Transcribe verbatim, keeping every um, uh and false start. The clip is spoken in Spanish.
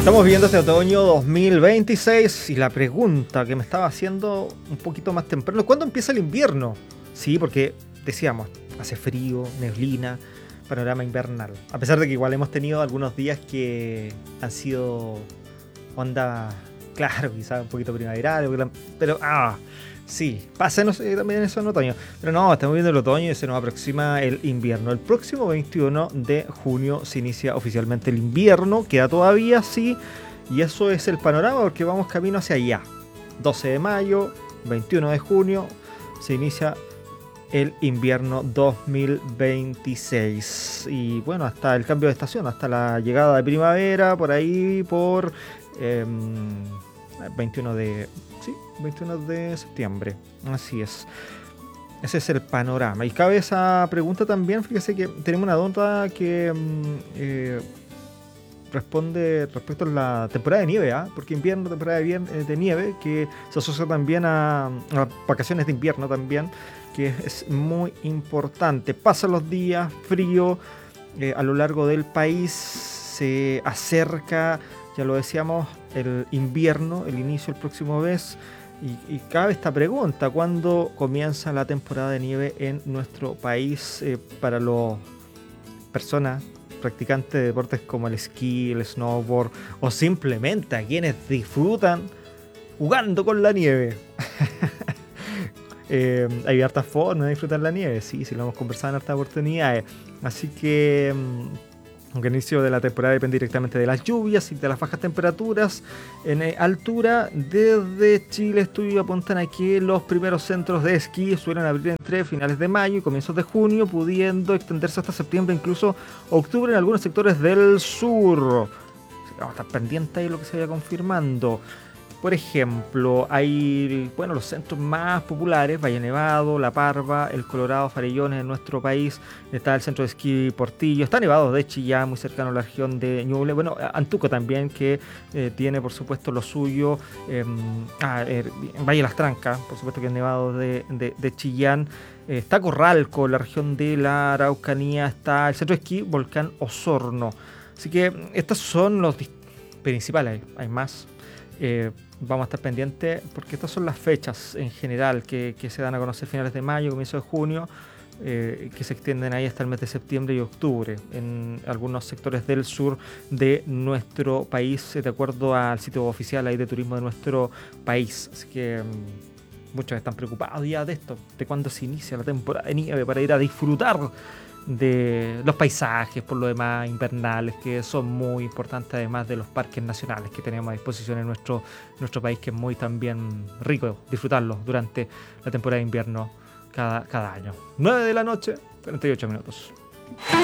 Estamos viendo este otoño dos mil veintiséis y la pregunta que me estaba haciendo un poquito más temprano, ¿cuándo empieza el invierno? Sí, porque decíamos, hace frío, neblina, panorama invernal. A pesar de que igual hemos tenido algunos días que han sido onda, claro, quizás un poquito primaveral, pero ah, sí, pasa no sé, también eso en otoño. Pero no, estamos viendo el otoño y se nos aproxima el invierno. El próximo veintiuno de junio se inicia oficialmente el invierno, queda todavía sí, y eso es el panorama porque vamos camino hacia allá. doce de mayo, veintiuno de junio, se inicia el invierno dos mil veintiséis. Y bueno, hasta el cambio de estación, hasta la llegada de primavera, por ahí, por eh, veintiuno de... Sí, veintiuno de septiembre, así es. Ese es el panorama. Y cabe esa pregunta también, fíjese que tenemos una duda que eh, responde respecto a la temporada de nieve, ¿eh? Porque invierno, temporada de, de nieve, que se asocia también a, a vacaciones de invierno también, que es muy importante. Pasan los días, frío eh, a lo largo del país, se acerca, ya lo decíamos, el invierno, el inicio del próximo mes, y, y cabe esta pregunta: ¿cuándo comienza la temporada de nieve en nuestro país eh, para las personas practicantes de deportes como el esquí, el snowboard, o simplemente a quienes disfrutan jugando con la nieve? eh, hay hartas formas de disfrutar la nieve, sí, sí lo hemos conversado en hartas oportunidades, así que aunque el inicio de la temporada depende directamente de las lluvias y de las bajas temperaturas en altura, desde Chile Estudio apuntan a que los primeros centros de esquí suelen abrir entre finales de mayo y comienzos de junio, pudiendo extenderse hasta septiembre, incluso octubre en algunos sectores del sur. Vamos a estar pendientes ahí de lo que se vaya confirmando. Por ejemplo, hay bueno los centros más populares: Valle Nevado, La Parva, El Colorado, Farellones en nuestro país. Está el centro de esquí Portillo, está Nevado de Chillán, muy cercano a la región de Ñuble. Bueno, Antuco también, que eh, tiene por supuesto lo suyo. Eh, ah, eh, Valle Las Trancas, por supuesto que es Nevado de, de, de Chillán. Eh, está Corralco, la región de la Araucanía. Está el centro de esquí Volcán Osorno. Así que estos son los principales, hay más. Eh, vamos a estar pendientes porque estas son las fechas en general que, que se dan a conocer: finales de mayo, comienzo de junio, eh, que se extienden ahí hasta el mes de septiembre y octubre en algunos sectores del sur de nuestro país, de acuerdo al sitio oficial ahí de turismo de nuestro país. Así que um, muchos están preocupados ya de esto, de cuándo se inicia la temporada de nieve para ir a disfrutar de los paisajes, por lo demás, invernales, que son muy importantes, además de los parques nacionales que tenemos a disposición en nuestro, nuestro país, que es muy también rico disfrutarlos durante la temporada de invierno cada, cada año. nueve de la noche, cuarenta y ocho minutos.